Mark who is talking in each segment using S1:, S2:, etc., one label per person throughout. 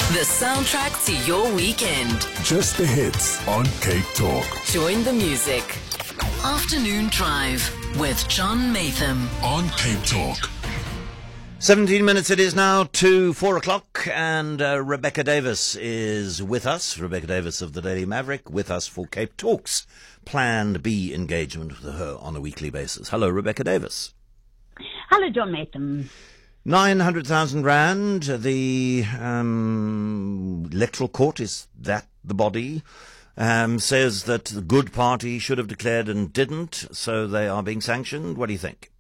S1: The soundtrack to your weekend.
S2: Just the hits on Cape Talk.
S1: Join the music. Afternoon Drive with John Maytham
S2: On Cape Talk.
S3: 17 minutes it is now to 4 o'clock, and Rebecca Davis is with us. Rebecca Davis of the Daily Maverick with us for Cape Talk's Planned B engagement with her on a weekly basis. Hello, Rebecca Davis.
S4: Hello, John Maytham.
S3: 900,000 rand, the electoral court, is that the body, says that the good party should have declared and didn't, so they are being sanctioned. What do you think?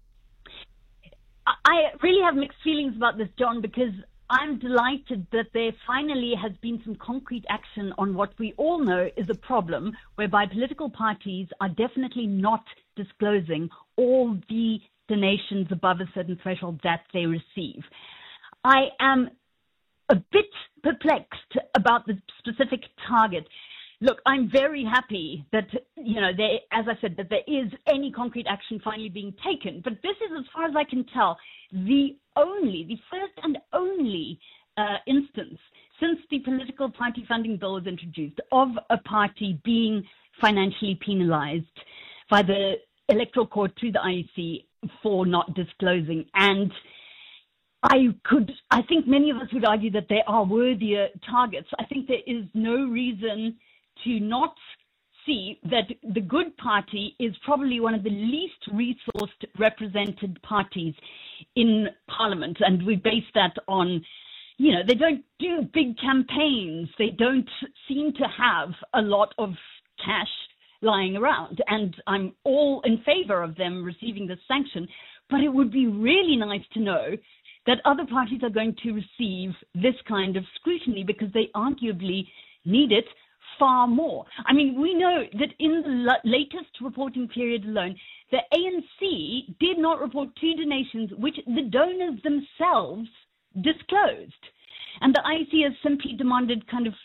S4: I really have mixed feelings about this, John, because I'm delighted that there finally has been some concrete action on what we all know is a problem, whereby political parties are definitely not disclosing all the donations above a certain threshold that they receive. I am a bit perplexed about the specific target. Look, I'm very happy that, as I said, that there is any concrete action finally being taken. But this is, as far as I can tell, the first and only instance since the political party funding bill was introduced of a party being financially penalized by the electoral court through the IEC for not disclosing. And I think many of us would argue that there are worthier targets. I think there is no reason to not see that the Good Party is probably one of the least resourced represented parties in Parliament. And we base that on, they don't do big campaigns. They don't seem to have a lot of cash lying around. And I'm all in favor of them receiving this sanction. But it would be really nice to know that other parties are going to receive this kind of scrutiny, because they arguably need it far more. I mean, we know that in the latest reporting period alone, the ANC did not report 2 donations which the donors themselves disclosed. And the IEC has simply demanded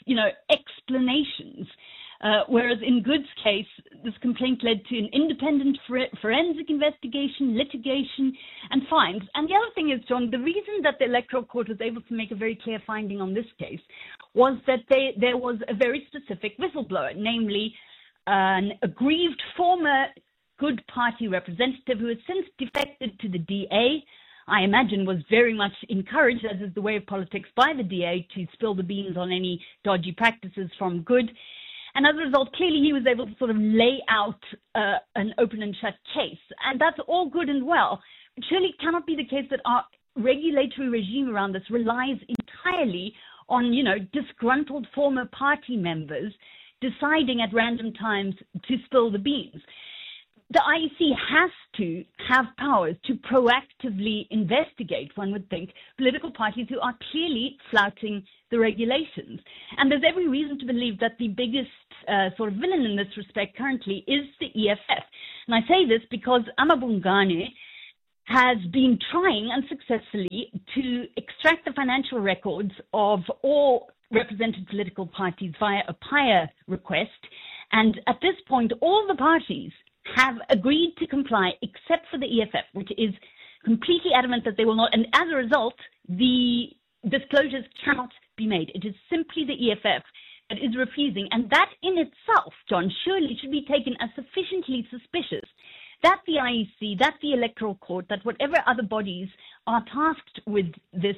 S4: explanations. Whereas in Good's case, this complaint led to an independent forensic investigation, litigation, and fines. And the other thing is, John, the reason that the Electoral Court was able to make a very clear finding on this case was that there was a very specific whistleblower, namely an aggrieved former Good Party representative who has since defected to the DA. I imagine was very much encouraged, as is the way of politics, by the DA to spill the beans on any dodgy practices from Good. And as a result, clearly he was able to sort of lay out an open and shut case. And that's all good and well. But surely it cannot be the case that our regulatory regime around this relies entirely on, disgruntled former party members deciding at random times to spill the beans. The IEC has to have powers to proactively investigate, one would think, political parties who are clearly flouting the regulations. And there's every reason to believe that the biggest sort of villain in this respect currently is the EFF. And I say this because Amabungane has been trying unsuccessfully to extract the financial records of all represented political parties via a PIA request. And at this point, all the parties have agreed to comply except for the EFF, which is completely adamant that they will not. And as a result, the disclosures cannot be made. It is simply the EFF that is refusing. And that in itself, John, surely should be taken as sufficiently suspicious that the IEC, that the Electoral Court, that whatever other bodies are tasked with this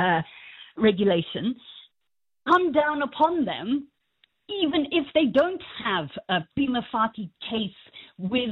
S4: regulation come down upon them, even if they don't have a prima facie case with,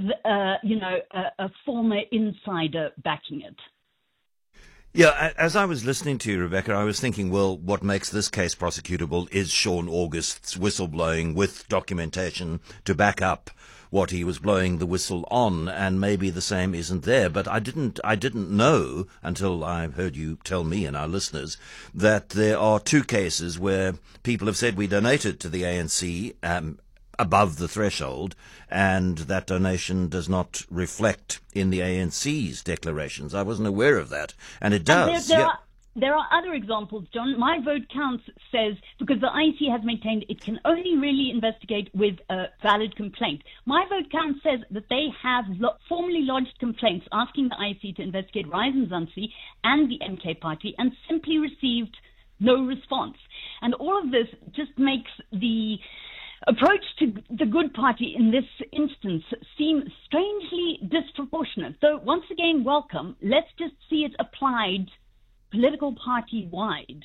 S4: a former insider backing it.
S3: Yeah, as I was listening to you, Rebecca, I was thinking, well, what makes this case prosecutable is Sean August's whistleblowing with documentation to back up what he was blowing the whistle on, and maybe the same isn't there. But I didn't know until I heard you tell me and our listeners that there are 2 cases where people have said we donated to the ANC above the threshold, and that donation does not reflect in the ANC's declarations. I wasn't aware of that, and it does.
S4: There are other examples, John. My Vote Counts says, because the IEC has maintained it can only really investigate with a valid complaint. My Vote Counts says that they have formally lodged complaints asking the IEC to investigate Rise and Zansi and the MK Party, and simply received no response. And all of this just makes the approach to the Good Party in this instance seem strangely disproportionate. So once again, welcome. Let's just see it applied political party-wide.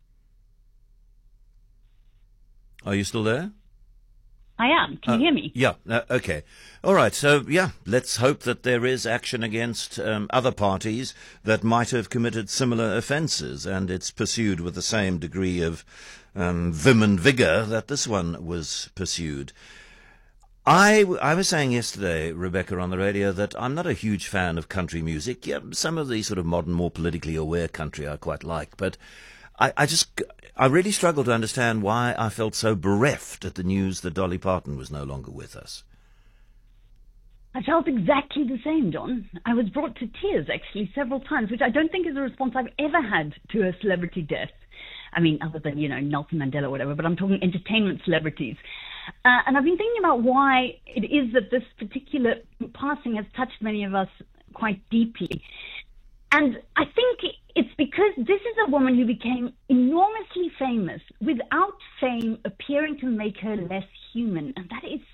S3: Are you still there?
S4: I am. Can you hear me?
S3: Yeah. Okay. All right. So, yeah, let's hope that there is action against other parties that might have committed similar offences, and it's pursued with the same degree of vim and vigour that this one was pursued. I was saying yesterday, Rebecca, on the radio, that I'm not a huge fan of country music. Yeah, some of the sort of modern, more politically aware country I quite like, but I really struggle to understand why I felt so bereft at the news that Dolly Parton was no longer with us.
S4: I felt exactly the same, John. I was brought to tears, actually, several times, which I don't think is a response I've ever had to a celebrity death. I mean, other than, Nelson Mandela or whatever, but I'm talking entertainment celebrities. And I've been thinking about why it is that this particular passing has touched many of us quite deeply. And I think it's because this is a woman who became enormously famous without fame appearing to make her less human. And that is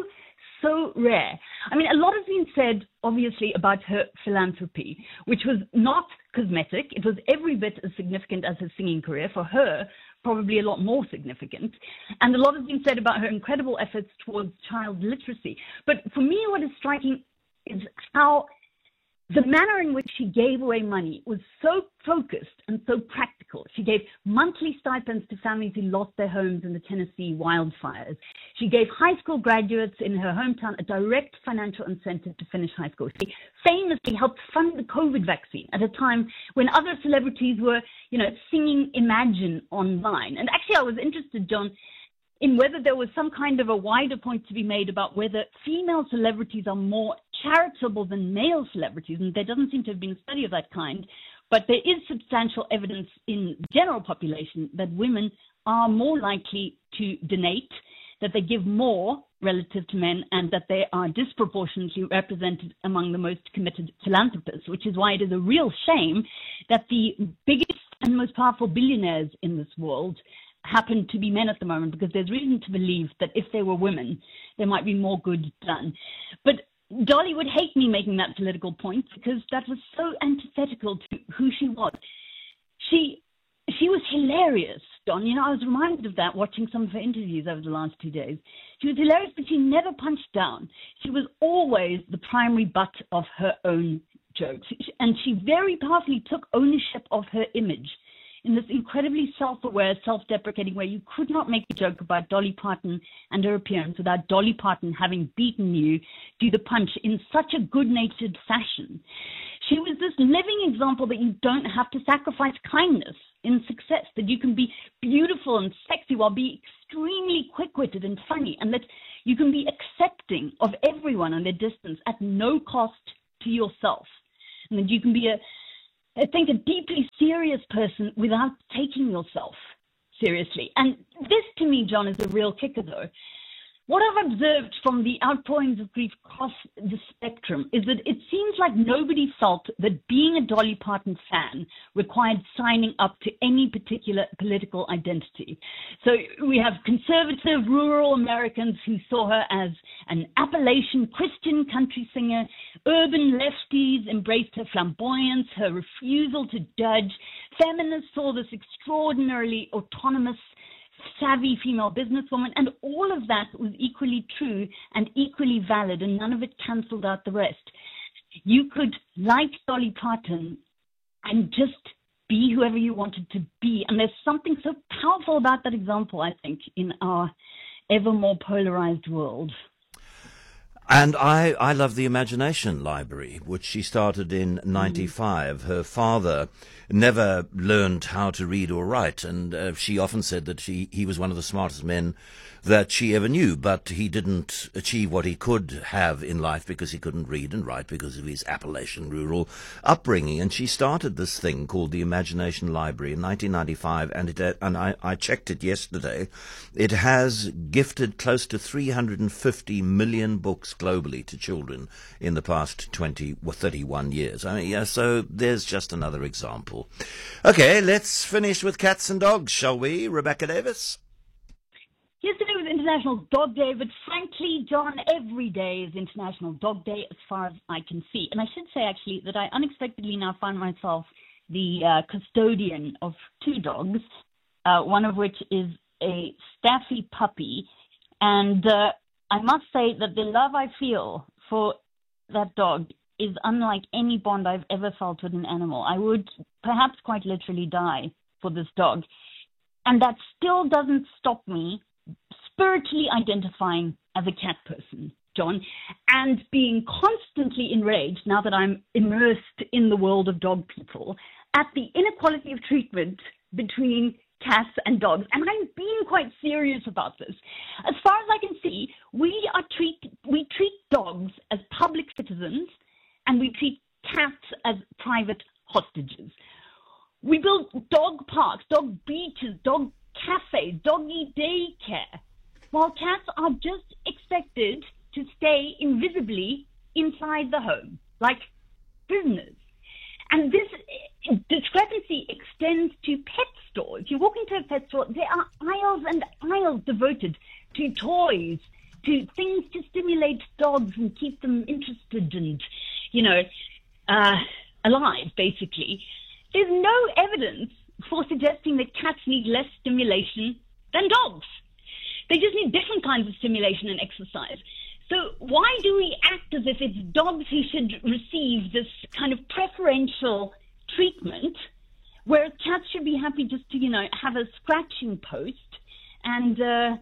S4: so rare. I mean, a lot has been said, obviously, about her philanthropy, which was not cosmetic. It was every bit as significant as her singing career. For her, probably a lot more significant. And a lot has been said about her incredible efforts towards child literacy. But for me, what is striking is how the manner in which she gave away money was so focused and so practical. She gave monthly stipends to families who lost their homes in the Tennessee wildfires. She gave high school graduates in her hometown a direct financial incentive to finish high school. She famously helped fund the COVID vaccine at a time when other celebrities were, singing Imagine online. And actually, I was interested, John, in whether there was some kind of a wider point to be made about whether female celebrities are more charitable than male celebrities, and there doesn't seem to have been a study of that kind, but there is substantial evidence in the general population that women are more likely to donate, that they give more relative to men, and that they are disproportionately represented among the most committed philanthropists, which is why it is a real shame that the biggest and most powerful billionaires in this world happen to be men at the moment, because there's reason to believe that if they were women, there might be more good done. But Dolly would hate me making that political point, because that was so antithetical to who she was. She was hilarious, Don. I was reminded of that watching some of her interviews over the last 2 days. She was hilarious, but she never punched down. She was always the primary butt of her own jokes, and she very powerfully took ownership of her image in this incredibly self-aware, self-deprecating way. You could not make a joke about Dolly Parton and her appearance without Dolly Parton having beaten you to the punch in such a good-natured fashion. She was this living example that you don't have to sacrifice kindness in success, that you can be beautiful and sexy while being extremely quick-witted and funny, and that you can be accepting of everyone and their distance at no cost to yourself, and that you can be a deeply serious person without taking yourself seriously. And this, to me, John, is a real kicker, though. What I've observed from the outpourings of grief across the spectrum is that it seems like nobody felt that being a Dolly Parton fan required signing up to any particular political identity. So we have conservative rural Americans who saw her as an Appalachian Christian country singer. Urban lefties embraced her flamboyance, her refusal to judge. Feminists saw this extraordinarily autonomous, savvy female businesswoman, and all of that was equally true and equally valid, and none of it cancelled out the rest. You could like Dolly Parton and just be whoever you wanted to be, and there's something so powerful about that example, I think, in our ever more polarized world.
S3: And I love the Imagination Library, which she started in 95. Her father never learned how to read or write, and she often said that he was one of the smartest men that she ever knew, but he didn't achieve what he could have in life because he couldn't read and write because of his Appalachian rural upbringing. And she started this thing called the Imagination Library in 1995, and I checked it yesterday. It has gifted close to 350 million books attacks globally to children in the past 20 or 31 years. I mean, yeah, so there's just another example. Okay, let's finish with cats and dogs, shall we, Rebecca Davis?
S4: Yesterday was International Dog Day, but frankly, John, every day is International Dog Day as far as I can see. And I should say, actually, that I unexpectedly now find myself the custodian of two dogs, one of which is a Staffy puppy. And I must say that the love I feel for that dog is unlike any bond I've ever felt with an animal. I would perhaps quite literally die for this dog. And that still doesn't stop me spiritually identifying as a cat person, John, and being constantly enraged now that I'm immersed in the world of dog people at the inequality of treatment between cats and dogs. And I'm being quite serious about this. As far as I can see, we treat dogs as public citizens and we treat cats as private hostages. We build dog parks, dog beaches, dog cafes, doggy daycare, while cats are just expected to stay invisibly inside the home, like prisoners. And this discrepancy extends to pet stores. If you walk into a pet store, there are aisles and aisles devoted to toys, to things to stimulate dogs and keep them interested and, alive, basically. There's no evidence for suggesting that cats need less stimulation than dogs. They just need different kinds of stimulation and exercise. So why do we act as if it's dogs who should receive this kind of preferential treatment, whereas cats should be happy just to, have a scratching post and,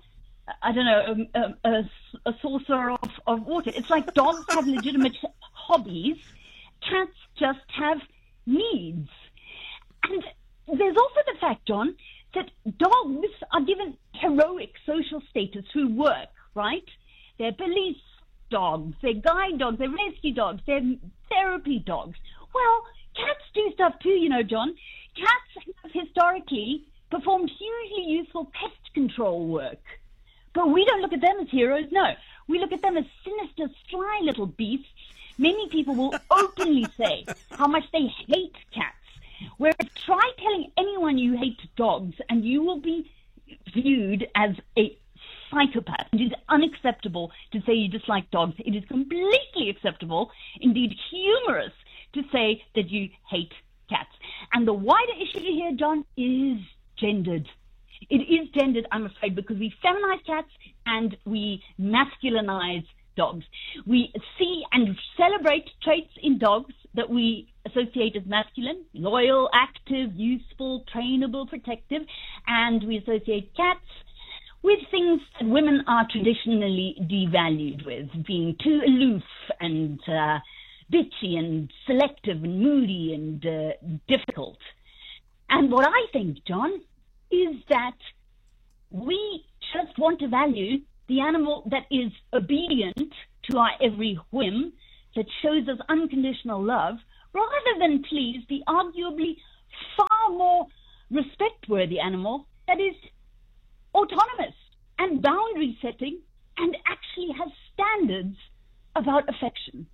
S4: a saucer of water? It's like dogs have legitimate hobbies. Cats just have needs. And there's also the fact, John, that dogs are given heroic social status through work, right? They're police dogs, they're guide dogs, they're rescue dogs, they're therapy dogs. Well, cats do stuff too, John. Cats have historically performed hugely useful pest control work. But we don't look at them as heroes, no. We look at them as sinister, sly little beasts. Many people will openly say how much they hate cats. Whereas try telling anyone you hate dogs and you will be viewed as a psychopath. It is unacceptable to say you dislike dogs. It is completely acceptable, indeed humorous, to say that you hate cats. And the wider issue here, John, is gendered. It is gendered, I'm afraid, because we feminize cats and we masculinize dogs. We see and celebrate traits in dogs that we associate as masculine: loyal, active, useful, trainable, protective, and we associate cats with things that women are traditionally devalued with, being too aloof and bitchy and selective and moody and difficult. And what I think, John, is that we just want to value the animal that is obedient to our every whim, that shows us unconditional love, rather than please the arguably far more respect-worthy animal that is autonomous and boundary setting and actually has standards about affection.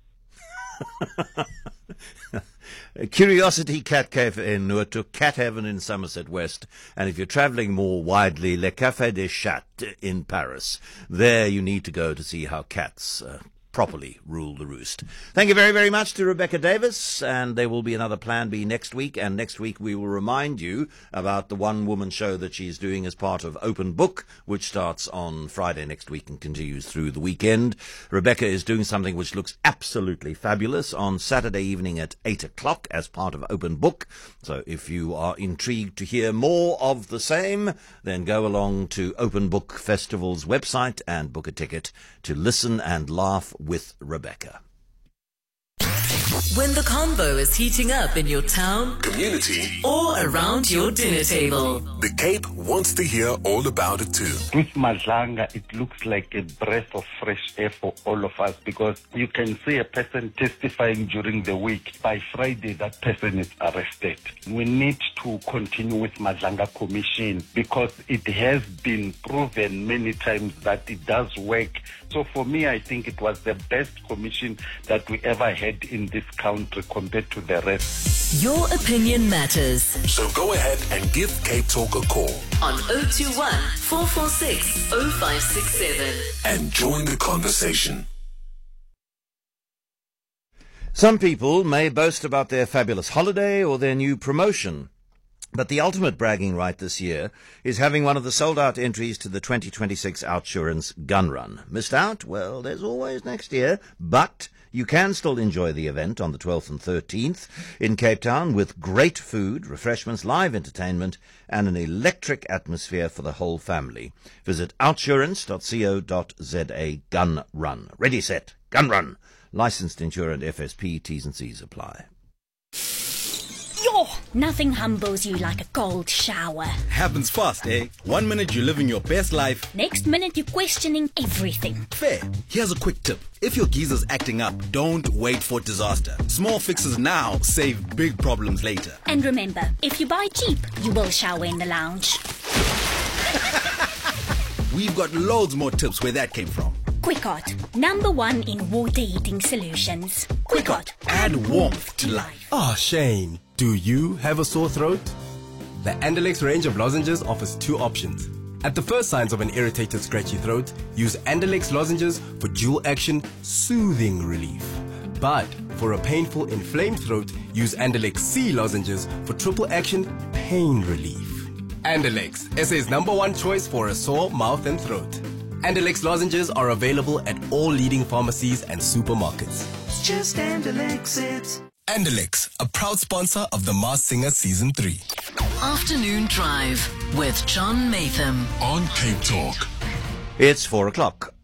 S3: Curiosity Cat Cafe in Noordhoek, Cat Heaven in Somerset West, and if you're travelling more widely, Le Café des Chats in Paris. There you need to go to see how cats properly rule the roost. Thank you very, very much to Rebecca Davis, and there will be another Plan B next week, and next week we will remind you about the one-woman show that she's doing as part of Open Book, which starts on Friday next week and continues through the weekend. Rebecca is doing something which looks absolutely fabulous on Saturday evening at 8 o'clock as part of Open Book. So if you are intrigued to hear more of the same, then go along to Open Book Festival's website and book a ticket to listen and laugh with Rebecca.
S1: When the convo is heating up in your town,
S2: Community.
S1: or around your dinner table.
S2: The Cape wants to hear all about it too.
S5: With Madlanga, it looks like a breath of fresh air for all of us, because you can see a person testifying during the week. By Friday, that person is arrested. We need to continue with Madlanga Commission because it has been proven many times that it does work. So for me, I think it was the best commission that we ever had in this country compared to the rest.
S1: Your opinion matters.
S2: So go ahead and give Cape Talk a call
S1: On 021 446 0567.
S2: and join the conversation.
S3: Some people may boast about their fabulous holiday or their new promotion, but the ultimate bragging right this year is having one of the sold-out entries to the 2026 Outsurance Gun Run. Missed out? Well, there's always next year, but you can still enjoy the event on the 12th and 13th in Cape Town with great food, refreshments, live entertainment, and an electric atmosphere for the whole family. Visit outsurance.co.za. Gun Run. Ready, set, Gun Run. Licensed insurer and FSP. T's and C's apply.
S6: Yo, nothing humbles you like a cold shower.
S7: Happens fast, eh? 1 minute you're living your best life.
S6: Next minute you're questioning everything.
S7: Fair. Here's a quick tip. If your geezer's acting up, don't wait for disaster. Small fixes now save big problems later.
S6: And remember, if you buy cheap, you will shower in the lounge.
S7: We've got loads more tips where that came from.
S6: Quickot, #1 in water heating solutions. Quickot,
S7: Add warmth to life.
S8: Ah, Shane, do you have a sore throat? The Andalex range of lozenges offers two options. At the first signs of an irritated, scratchy throat, use Andalex lozenges for dual action soothing relief. But for a painful, inflamed throat, use Andalex C lozenges for triple action pain relief. Andalex, SA's #1 choice for a sore mouth and throat. Andalex lozenges are available at all leading pharmacies and supermarkets.
S1: Just Andalex it.
S2: Andalex, a proud sponsor of The Masked Singer Season 3.
S1: Afternoon Drive with John Matham.
S2: On Cape Talk.
S3: It's 4 o'clock.